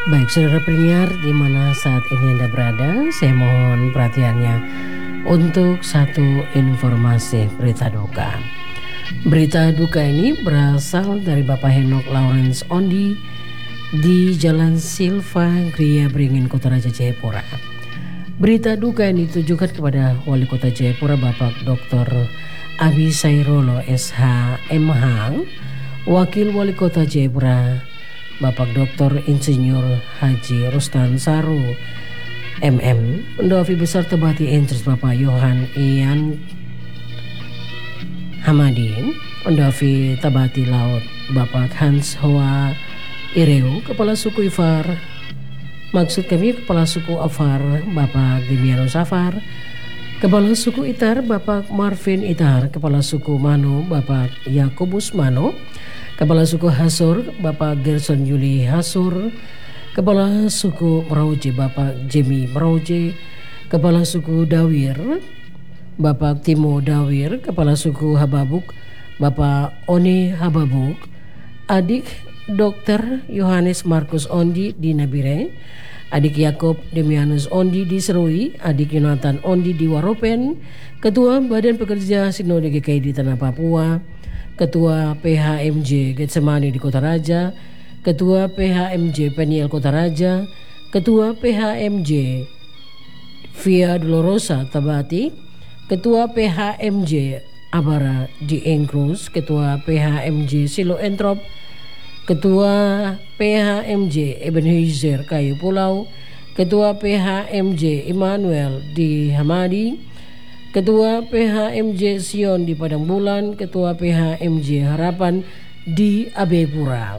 Baik, saudara pendengar di mana saat ini Anda berada, saya mohon perhatiannya untuk satu informasi berita duka. Berita duka ini berasal dari Bapak Henok Lawrence Ondi di Jalan Silva Gria Beringin, Kota Raja Jayapura. Berita duka ini ditujukan kepada Wali Kota Jayapura Bapak Dr. Abi Sairolo SH MH, Wakil Wali Kota Jayapura Bapak Dr. Insinyur Haji Rustan Saru MM, Pendoafi Besar Tebati Entris Bapak Yohan Ian Hamadin, Pendoafi Tabati Laut Bapak Hans Hoa Ireu, Kepala Suku Ifar, maksud kami Kepala Suku Afar Bapak Demiano Safar, Kepala Suku Itar Bapak Marvin Itar, Kepala Suku Mano Bapak Yakobus Mano, Kepala Suku Hasur Bapak Gerson Yuli Hasur, Kepala Suku Merauke Bapak Jemi Merauke, Kepala Suku Dawir Bapak Timo Dawir, Kepala Suku Hababuk Bapak Oni Hababuk, adik Dr. Yohanes Markus Ondi di Nabire, adik Yakob Demianus Ondi di Serui, adik Yonatan Ondi di Waropen, Ketua Badan Pekerja Sinode GKI di Tanah Papua, Ketua PHMJ Getsemani di Kota Raja, Ketua PHMJ Peniel Kota Raja, Ketua PHMJ Via Dolorosa Tabati, Ketua PHMJ Abara di Engkrus, Ketua PHMJ Silo Entrop, Ketua PHMJ Ebenezer Kayu Pulau, Ketua PHMJ Immanuel di Hamadi, Ketua PHMJ Sion di Padang Bulan, Ketua PHMJ Harapan di Abepura.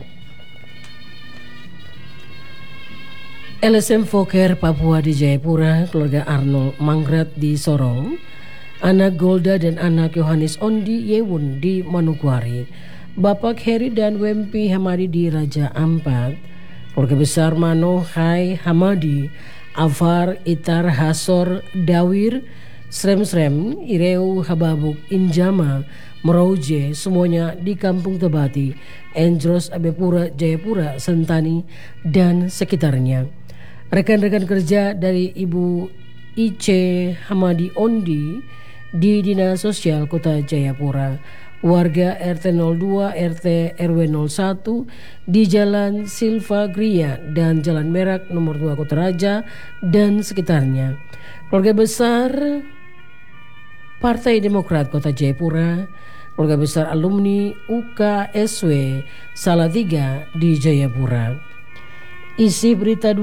LSM Foker Papua di Jayapura, keluarga Arnold Mangrat di Sorong, anak Golda dan anak Yohanes Ondi Yewun di Manokwari, Bapak Heri dan Wempi Hamadi di Raja Ampat, keluarga besar Mano Hai Hamadi, Afar Itar Hasor Dawir, Srem, Ireu, Hababuk, Injama, Merauke, semuanya di Kampung Tebati, Enjros, Abepura, Jayapura, Sentani, dan sekitarnya. Rekan-rekan kerja dari Ibu Ice Hamadi Ondi di Dinas Sosial Kota Jayapura, warga RT 02, RT RW 01 di Jalan Silva Gria dan Jalan Merak nomor 2 Kota Raja dan sekitarnya. Keluarga besar Partai Demokrat Kota Jayapura, keluarga besar alumni UKSW Salatiga di Jayapura. Isi berita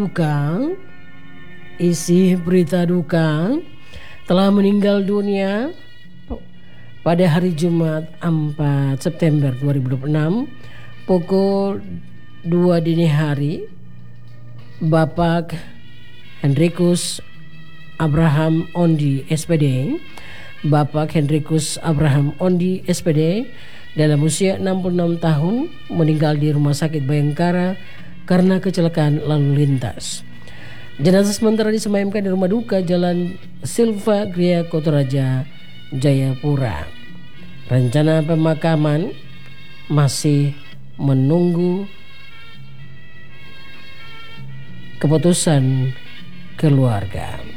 duka telah meninggal dunia pada hari Jumat 4 September 2026 pukul 2 dini hari, Bapak Hendrikus Abraham Ondi SPD, Bapak Hendrikus Abraham Ondi SPD dalam usia 66 tahun meninggal di Rumah Sakit Bayangkara karena kecelakaan lalu lintas. Jenazah sementara disemayamkan di rumah duka Jalan Silva Gria Kota Raja Jayapura. Rencana pemakaman masih menunggu keputusan keluarga.